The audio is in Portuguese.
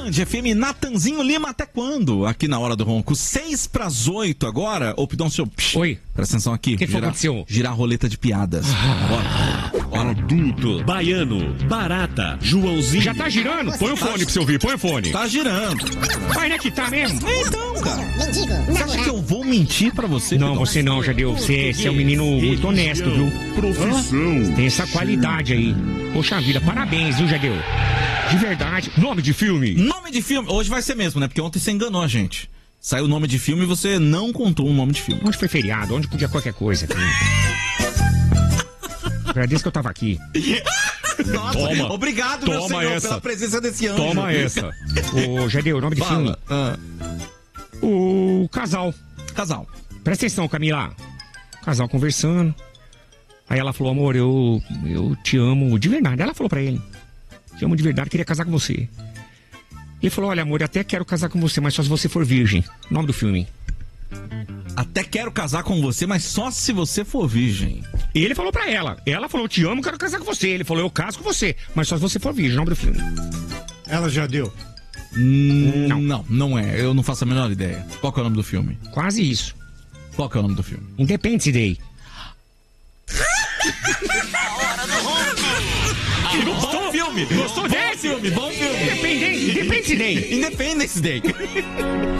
Band FM, Natanzinho Lima, até quando? Aqui na Hora do Ronco, 7:08 agora. Ô, Pidoncio, oi, presta atenção aqui. O que aconteceu? Girar a roleta de piadas. Bora. Adulto, baiano, barata, Joãozinho. Já tá girando? Põe o fone pra você ouvir, põe o fone. Tá girando. Vai, né, que tá mesmo? Então, cara. Você acha que eu vou mentir pra você? Não, você não, Jadeu. Você é um menino muito honesto, viu? Profissão. Tem essa qualidade aí. Poxa vida, parabéns, viu, Jadeu? De verdade. Nome de filme? Nome de filme? Hoje vai ser mesmo, né? Porque ontem você enganou a gente. Saiu o nome de filme e você não contou um nome de filme. Onde foi feriado? Onde podia qualquer coisa? Agradeço que eu tava aqui. Nossa, Toma. Obrigado, meu Toma senhor, essa. pela presença desse anjo. Toma essa. Ô, Jadeu, nome de filme? Fala. O casal. Casal. Presta atenção, Camila. Casal conversando. Aí ela falou, amor, eu te amo de verdade. Ela falou pra ele, te amo de verdade, queria casar com você. Ele falou, olha, amor, eu até quero casar com você, mas só se você for virgem. Nome do filme. Até quero casar com você, mas só se você for virgem. E ele falou pra ela. Ela falou, te amo, quero casar com você. Ele falou, eu caso com você, mas só se você for virgem. Nome do filme. Ela já deu. Não é. Eu não faço a menor ideia. Qual que é o nome do filme? Quase isso. Qual que é o nome do filme? Independence Day. Bom filme! Gostou desse? Bom filme! Independence Day. Independence Day.